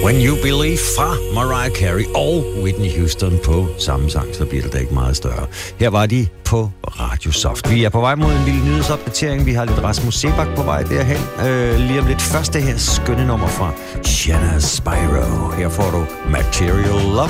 When You Believe fra Mariah Carey og Whitney Houston på samme sang, så bliver det da ikke meget større. Her var de på Radio Soft. Vi er på vej mod en lille nyhedsopdatering. Vi har lidt Rasmus Sebak på vej derhen. Lige om lidt første her skønne nummer fra Shanna Spyro. Her får du Material Love.